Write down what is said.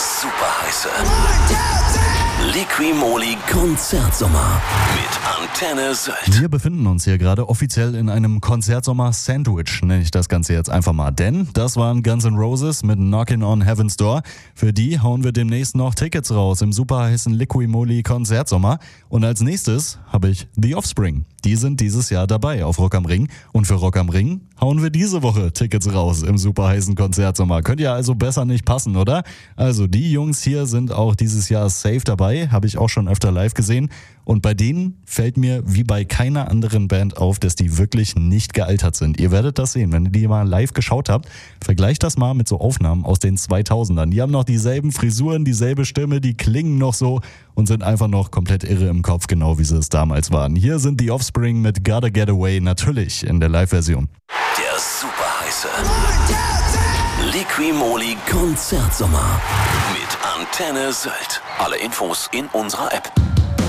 super heiße Liqui-Moly Konzertsommer mit Antenne Sylt. Wir befinden uns hier gerade offiziell in einem Konzertsommer-Sandwich, nenne ich das Ganze jetzt einfach mal. Denn das waren Guns N' Roses mit Knockin' on Heaven's Door. Für die hauen wir demnächst noch Tickets raus im super heißen Liqui-Moly Konzertsommer. Und als nächstes habe ich The Offspring. Die sind dieses Jahr dabei auf Rock am Ring. Und für Rock am Ring hauen wir diese Woche Tickets raus im super heißen Konzertsommer. Könnte ja also besser nicht passen, oder? Also die Jungs hier sind auch dieses Jahr safe dabei. Habe ich auch schon öfter live gesehen. Und bei denen fällt mir wie bei keiner anderen Band auf, dass die wirklich nicht gealtert sind. Ihr werdet das sehen, wenn ihr die mal live geschaut habt. Vergleicht das mal mit so Aufnahmen aus den 2000ern. Die haben noch dieselben Frisuren, dieselbe Stimme, die klingen noch so und sind einfach noch komplett irre im Kopf, genau wie sie es damals waren. Hier sind die Offspring mit Gotta Get Away, natürlich in der Live-Version. Der super heiße Liqui-Moly Konzertsommer mit Antenne Sylt. Alle Infos in unserer App.